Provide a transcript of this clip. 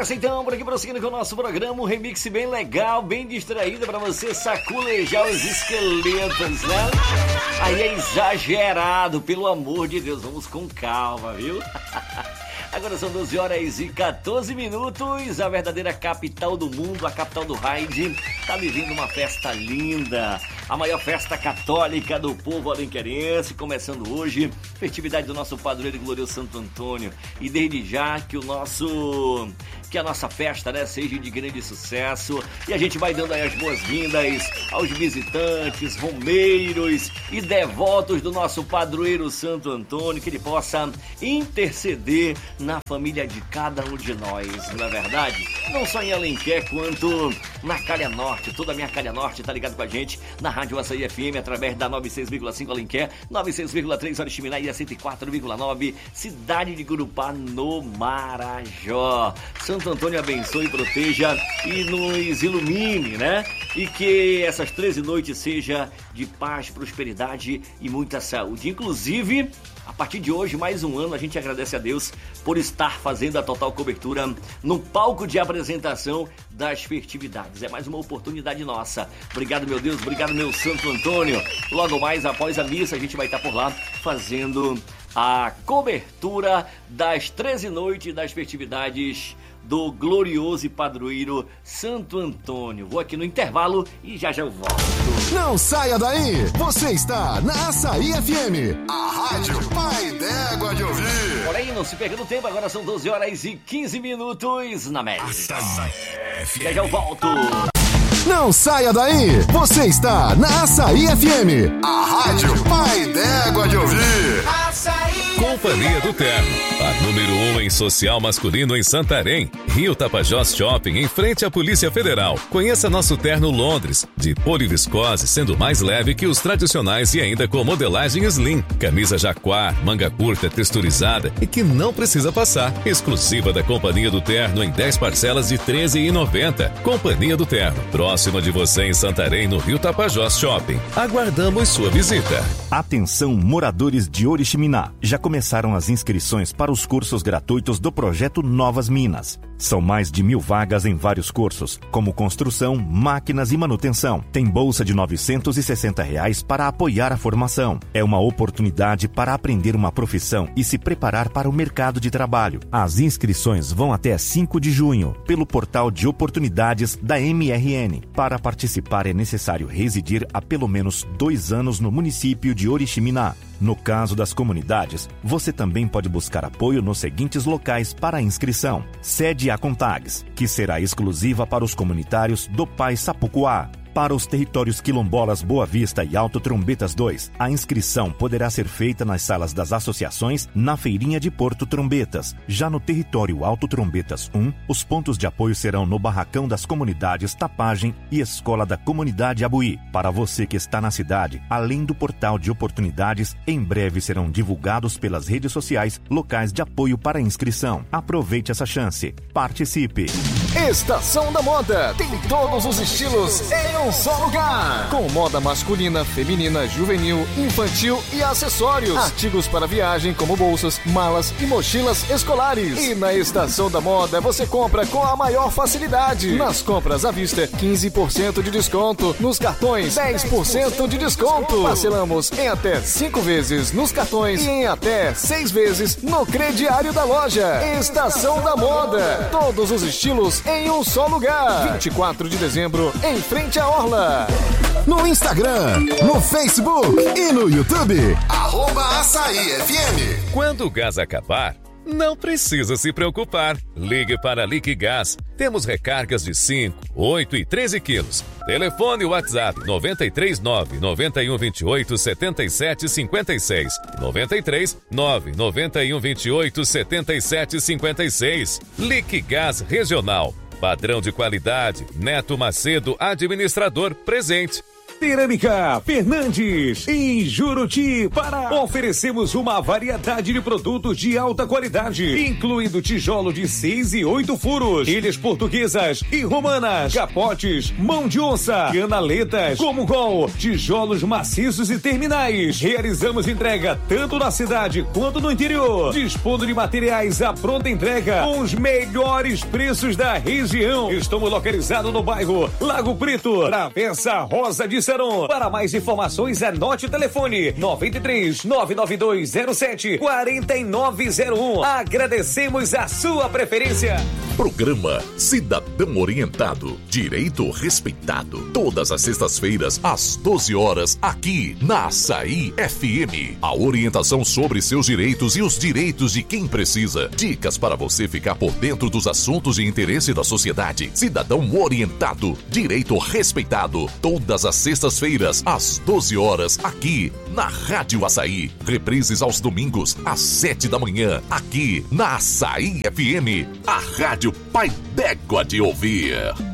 nessa então, por aqui prosseguindo com o nosso programa, um remix bem legal, bem distraído pra você saculejar os esqueletos, né? Aí é exagerado, pelo amor de Deus, vamos com calma, viu? Agora são 12 horas e 14 minutos, a verdadeira capital do mundo, a capital do Raid, tá vivendo uma festa linda, a maior festa católica do povo alenquerense, começando hoje, festividade do nosso padroeiro glorioso Santo Antônio, e desde já que a nossa festa, né, seja de grande sucesso, e a gente vai dando aí as boas-vindas aos visitantes, romeiros e devotos do nosso padroeiro Santo Antônio, que ele possa interceder na família de cada um de nós, não é verdade? Não só em Alenquer, quanto na Calha Norte, toda a minha Calha Norte tá ligado com a gente na Rádio Açaí FM, através da 96,5 Alenquer, 96,3 Oriximiná e a 104,9 Cidade de Gurupá, no Marajó. Santo Antônio abençoe, proteja e nos ilumine, né? E que essas 13 noites seja de paz, prosperidade e muita saúde. Inclusive, a partir de hoje, mais um ano, a gente agradece a Deus por estar fazendo a total cobertura no palco de apresentação das festividades. É mais uma oportunidade nossa. Obrigado, meu Deus, obrigado, meu Santo Antônio. Logo mais, após a missa, a gente vai estar por lá fazendo a cobertura das 13 noites das festividades do glorioso e padroeiro Santo Antônio. Vou aqui no intervalo e já eu volto. Não saia daí! Você está na Açaí FM, a rádio pai d'égua de ouvir. Por aí, não se perdendo tempo, agora são 12 horas e 15 minutos na média. Açaí FM. Já eu volto. Não saia daí! Você está na Açaí FM, a rádio pai d'égua de ouvir. Açaí Companhia do Terno, a número 1 em social masculino em Santarém, Rio Tapajós Shopping, em frente à Polícia Federal. Conheça nosso terno Londres, de poliviscose, sendo mais leve que os tradicionais e ainda com modelagem slim. Camisa jaquar, manga curta, texturizada e que não precisa passar. Exclusiva da Companhia do Terno em 10 parcelas de R$ 13,90. Companhia do Terno, próxima de você em Santarém, no Rio Tapajós Shopping. Aguardamos sua visita. Atenção, moradores de Oriximiná. Já começaram as inscrições para os cursos gratuitos do projeto Novas Minas. São mais de 1.000 vagas em vários cursos, como construção, máquinas e manutenção. Tem bolsa de R$ 960 para apoiar a formação. É uma oportunidade para aprender uma profissão e se preparar para o mercado de trabalho. As inscrições vão até 5 de junho, pelo portal de oportunidades da MRN. Para participar é necessário residir há pelo menos 2 anos no município de Oriximiná. No caso das comunidades, você também pode buscar apoio nos seguintes locais para a inscrição. Sede a Contags, que será exclusiva para os comunitários do Pai Sapucuá. Para os territórios quilombolas Boa Vista e Alto Trombetas 2, a inscrição poderá ser feita nas salas das associações na Feirinha de Porto Trombetas. Já no território Alto Trombetas 1, os pontos de apoio serão no Barracão das Comunidades Tapagem e Escola da Comunidade Abuí. Para você que está na cidade, além do portal de oportunidades, em breve serão divulgados pelas redes sociais locais de apoio para inscrição. Aproveite essa chance. Participe! Estação da Moda. Tem todos os estilos em um só lugar. Com moda masculina, feminina, juvenil, infantil e acessórios. Artigos para viagem como bolsas, malas e mochilas escolares. E na Estação da Moda você compra com a maior facilidade. Nas compras à vista, 15% de desconto. Nos cartões, 10% de desconto. Parcelamos em até 5 vezes nos cartões e em até 6 vezes no crediário da loja. Estação da Moda. Todos os estilos em um só lugar. 24 de dezembro, em frente à Orla. No Instagram, no Facebook e no YouTube. @AçaíFM. Quando o gás acabar, não precisa se preocupar. Ligue para a Liquigás. Temos recargas de 5, 8 e 13 quilos. Telefone WhatsApp 939 9128 7756. 93 99128 7756. Liquigás Regional. Padrão de qualidade. Neto Macedo, administrador, presente. Cerâmica Fernandes, em Juruti, Pará. Oferecemos uma variedade de produtos de alta qualidade, incluindo tijolo de 6 e 8 furos, ilhas portuguesas e romanas, capotes, mão de onça, canaletas, como gol, tijolos maciços e terminais. Realizamos entrega tanto na cidade quanto no interior, dispondo de materiais à pronta entrega com os melhores preços da região. Estamos localizados no bairro Lago Preto, Travessa Rosa de Saron. Para mais informações, anote o telefone 93 99207 4901. Agradecemos a sua preferência. Programa Cidadão Orientado, Direito Respeitado. Todas as sextas-feiras, às 12 horas, aqui na Açaí FM. A orientação sobre seus direitos e os direitos de quem precisa. Dicas para você ficar por dentro dos assuntos de interesse da sociedade. Cidadão Orientado, Direito Respeitado. Todas as sextas-feiras, às 12 horas, aqui na Rádio Açaí. Reprises aos domingos, às 7 da manhã, aqui na Açaí FM. A Rádio Pai d'Égua de ouvir.